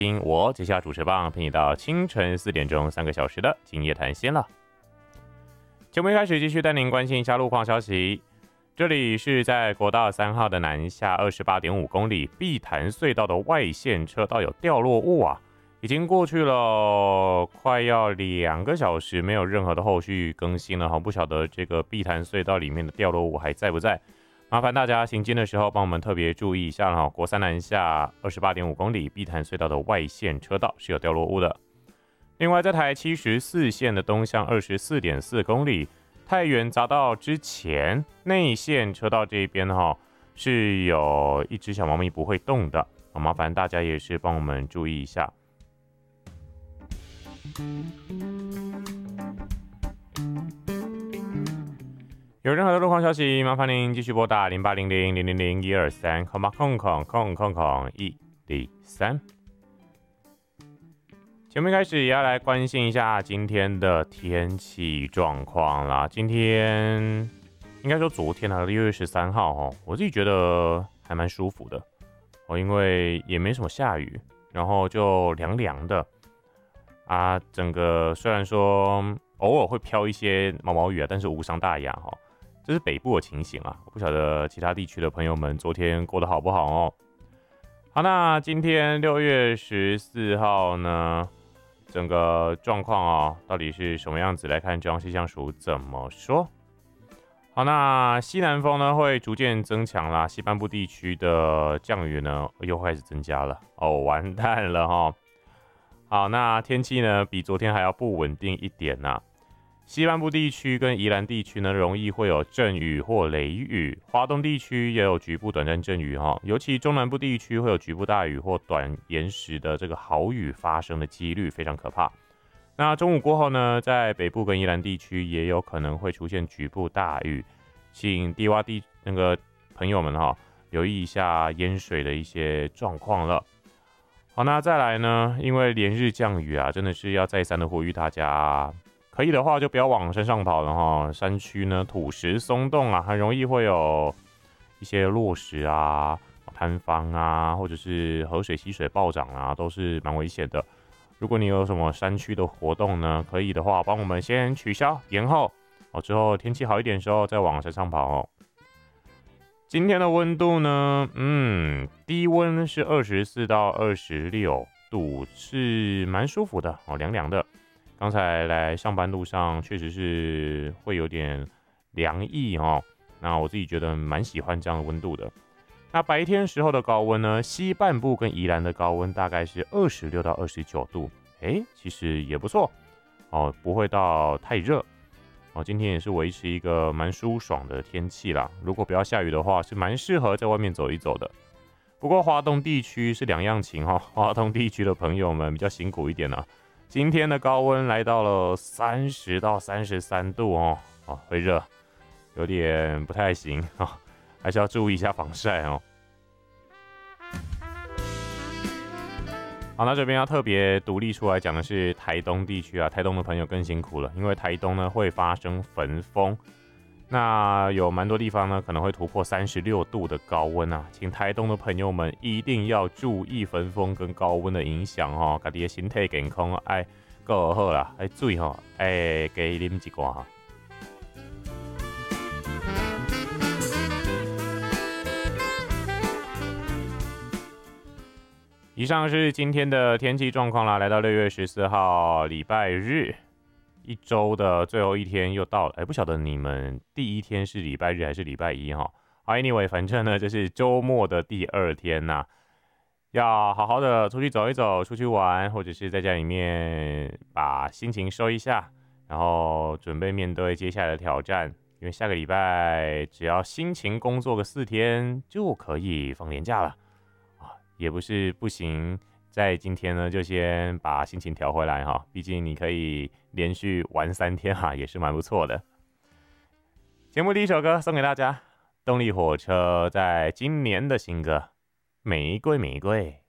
我接下主持棒，陪你到清晨4点钟3个小时的今夜谈心了。节目一开始继续带您关心一下路况消息。这里是在国道3号的南下28.5公里碧潭隧道的外线车道有掉落物啊，已经过去了快要2个小时，没有任何的后续更新了哈，不晓得这个碧潭隧道里面的掉落物还在不在？麻烦大家行经的时候帮我们特别注意一下哈，国3南下28.5公里碧潭隧道的外线车道是有掉落物的。另外，在台74线的东向24.4公里太原匝道之前内线车道这边哈是有一只小猫咪不会动的，麻烦大家也是帮我们注意一下。有任何的路况消息，麻烦您继续拨打0800000123，103。节目一开始也要来关心一下今天的天气状况啦。今天应该说昨天6月13号我自己觉得还蛮舒服的因为也没什么下雨，然后就凉凉的啊。整个虽然说偶尔会飘一些毛毛雨啊，但是无伤大雅这是北部的情形啊，我不晓得其他地区的朋友们昨天过得好不好好，那今天6月14号呢，整个状况到底是什么样子？来看中央气象署怎么说。好，那西南风呢会逐渐增强啦，西半部地区的降雨呢又开始增加了完蛋了好，那天气呢比昨天还要不稳定一点西半部地区跟宜兰地区呢，容易会有阵雨或雷雨；华东地区也有局部短暂阵雨尤其中南部地区会有局部大雨或短延时的这个豪雨发生的几率非常可怕。那中午过后呢，在北部跟宜兰地区也有可能会出现局部大雨，请低洼地那个朋友们留意一下淹水的一些状况了。好，那再来呢，因为连日降雨真的是要再三的呼吁大家。可以的话就不要往山上跑了山区呢土石松动很容易会有一些落石坍方或者是河水溪水暴涨都是蛮危险的。如果你有什么山区的活动呢，可以的话帮我们先取消延后之后天气好一点的时候再往山上跑今天的温度呢低温是24到26度，是蛮舒服的凉凉的。刚才来上班路上确实是会有点凉意那我自己觉得蛮喜欢这样的温度的。那白天时候的高温呢，西半部跟宜兰的高温大概是26到29度，其实也不错不会到太热今天也是维持一个蛮舒爽的天气啦。如果不要下雨的话，是蛮适合在外面走一走的。不过华东地区是两样情华东地区的朋友们比较辛苦一点今天的高温来到了30到33度会热，有点不太行还是要注意一下防晒好，那这边要特别独立出来讲的是台东地区台东的朋友更辛苦了，因为台东呢会发生焚风，那有蛮多地方呢可能会突破36度的高温请台东的朋友们一定要注意焚风跟高温的影响自己的身体健康爱够好啦，爱水爱加啉一罐以上是今天的天气状况啦，来到6月14号礼拜日，一周的最后一天又到了，不晓得你们第一天是礼拜日还是礼拜一好 anyway 反正呢这是周末的第2天要好好的出去走一走，出去玩，或者是在家里面把心情收一下，然后准备面对接下来的挑战，因为下个礼拜只要辛勤工作个4天就可以放年假了也不是不行，在今天呢就先把心情调回来毕竟你可以连续玩3天也是蛮不错的。节目第一首歌送给大家，动力火车在今年的新歌《玫瑰玫瑰》。